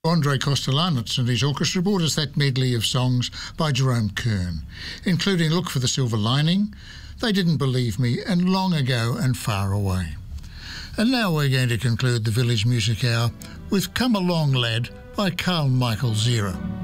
Andrei Kostelanetz and his orchestra brought us that medley of songs by Jerome Kern, including Look for the Silver Lining, They Didn't Believe Me, and Long Ago and Far Away. And now we're going to conclude the Village Music Hour with Come Along Lad by Carl Michael Zero.